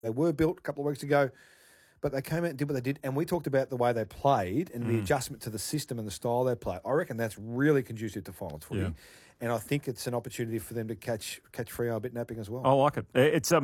They were built a couple of weeks ago, but they came out and did what they did. And we talked about the way they played and the adjustment to the system and the style they play. I reckon that's really conducive to finals footy. Yeah. And I think it's an opportunity for them to catch Freo a bit napping as well. I like it.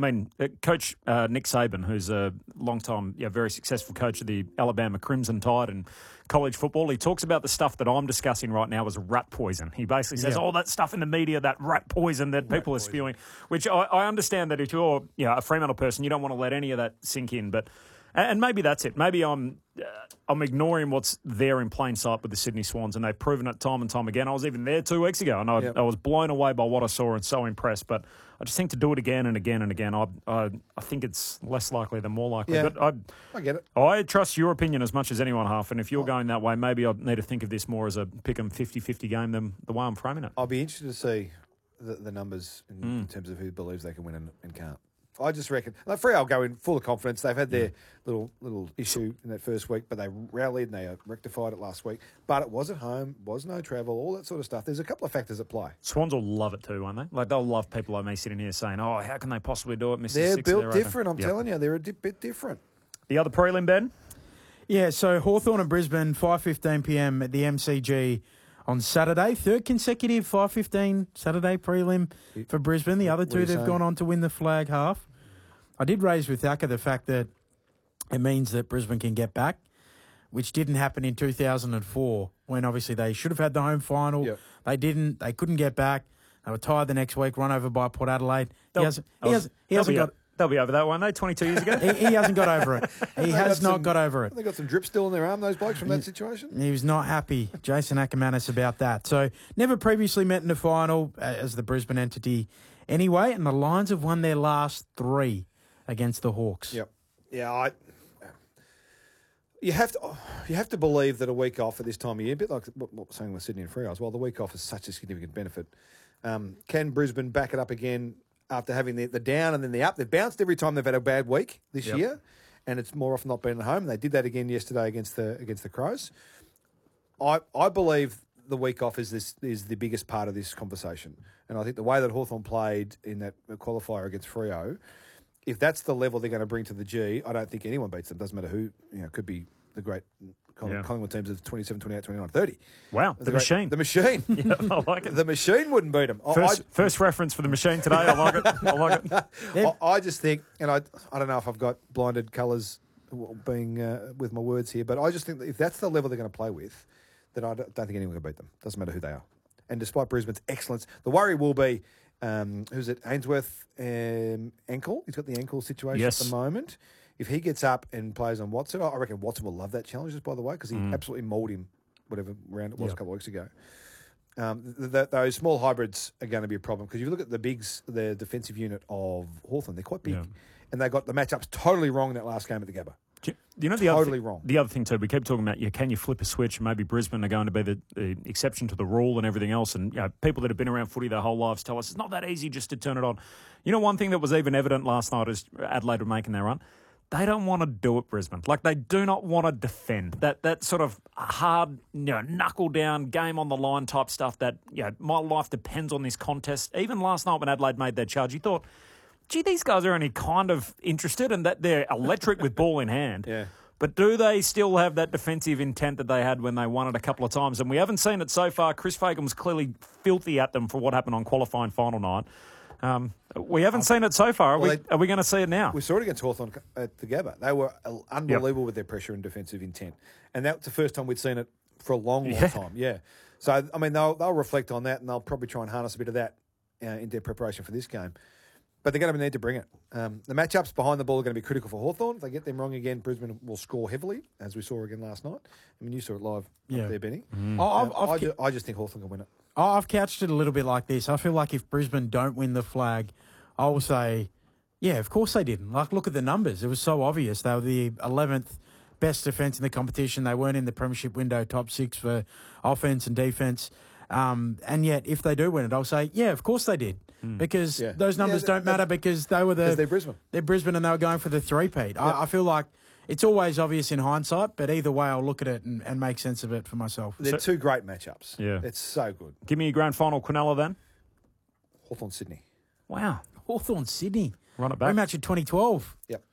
Coach Nick Saban, who's a long-time, very successful coach of the Alabama Crimson Tide and college football, he talks about the stuff that I'm discussing right now as rat poison. He basically says, all that stuff in the media, that rat poison that people are spewing, which I understand that if you're a Fremantle person, you don't want to let any of that sink in, but... And maybe that's it. Maybe I'm ignoring what's there in plain sight with the Sydney Swans, and they've proven it time and time again. I was even there 2 weeks ago, and I was blown away by what I saw and so impressed. But I just think to do it again and again and again, I think it's less likely than more likely. Yeah, but I get it. I trust your opinion as much as anyone, Huff. And if you're going that way, maybe I need to think of this more as a pick 'em 50-50 game than the way I'm framing it. I'll be interested to see the numbers in terms of who believes they can win and can't. I just reckon Freo will go in full of confidence. They've had their little issue in that first week, but they rallied and they rectified it last week. But it was at home, was no travel, all that sort of stuff. There's a couple of factors at play. Swans will love it too, won't they? Like they'll love people like me sitting here saying, "Oh, how can they possibly do it?" They're built different. I'm telling you, they're a bit different. The other prelim, Ben. Yeah, so Hawthorn and Brisbane, 5:15 p.m. at the MCG on Saturday. Third consecutive 5:15 Saturday prelim for Brisbane. The other two, they've gone on to win the flag half. I did raise with Thacker the fact that it means that Brisbane can get back, which didn't happen in 2004 when obviously they should have had the home final. Yep. They didn't. They couldn't get back. They were tied the next week, run over by Port Adelaide. He hasn't got... They'll be over that one, though, 22 years ago. he hasn't got over it. He has not got over it. They got some drip still in their arm, those blokes, from that situation. He was not happy, Jason Ackermanis, about that. So never previously met in the final as the Brisbane entity anyway, and the Lions have won their last 3 against the Hawks. Yep. Yeah, you have to believe that a week off at this time of year, a bit like what we're saying with Sydney and Freo as well, the week off is such a significant benefit. Can Brisbane back it up again after having the down and then the up? They've bounced every time they've had a bad week this year, and it's more often not been at home. They did that again yesterday against the Crows. I believe the week off is the biggest part of this conversation, and I think the way that Hawthorn played in that qualifier against Freo, if that's the level they're going to bring to the G, I don't think anyone beats them. Doesn't matter who. Could be the great Collingwood teams of 27, 28, 29, 30. Wow, the machine. The machine. Yeah, I like it. The machine wouldn't beat them. First reference for the machine today. I like it. I just think, and I don't know if I've got blinded colours being with my words here, but I just think that if that's the level they're going to play with, then I don't think anyone can beat them. Doesn't matter who they are. And despite Brisbane's excellence, the worry will be, who's it? Ainsworth ankle. He's got the ankle situation at the moment. If he gets up and plays on Watson, I reckon Watson will love that challenge, just by the way, because he absolutely mauled him, whatever round it was a couple of weeks ago. Those small hybrids are going to be a problem, because if you look at the bigs, the defensive unit of Hawthorn, they're quite big, and they got the matchups totally wrong in that last game at the Gabba. You know, the other thing too, we keep talking about, can you flip a switch? Maybe Brisbane are going to be the exception to the rule and everything else. And people that have been around footy their whole lives tell us it's not that easy just to turn it on. You know, one thing that was even evident last night as Adelaide were making their run, they don't want to do it, Brisbane. Like, they do not want to defend. That sort of hard, knuckle down, game on the line type stuff that, my life depends on this contest. Even last night when Adelaide made their charge, you thought, gee, these guys are only kind of interested and that they're electric with ball in hand. Yeah. But do they still have that defensive intent that they had when they won it a couple of times? And we haven't seen it so far. Chris Fagan was clearly filthy at them for what happened on qualifying final night. We haven't seen it so far. Are we going to see it now? We saw it against Hawthorn at the Gabba. They were unbelievable with their pressure and defensive intent. And that's the first time we'd seen it for a long time. Yeah. So, I mean, they'll reflect on that, and they'll probably try and harness a bit of that in their preparation for this game. But they're going to need to bring it. The matchups behind the ball are going to be critical for Hawthorn. If they get them wrong again, Brisbane will score heavily, as we saw again last night. I mean, you saw it live up there, Benny. I just think Hawthorn can win it. I've couched it a little bit like this. I feel like if Brisbane don't win the flag, I will say, of course they didn't. Like, look at the numbers. It was so obvious. They were the 11th best defence in the competition. They weren't in the premiership window, top 6 for offence and defence. And yet, if they do win it, I'll say, of course they did. Because those numbers don't matter, because they were they're Brisbane. They're Brisbane and they were going for the three-peat. I feel like it's always obvious in hindsight, but either way, I'll look at it and make sense of it for myself. They're two great matchups. Yeah. It's so good. Give me a grand final, Quinella, then. Hawthorn Sydney. Wow. Hawthorn Sydney. Run it back. Rematch in 2012. Yep.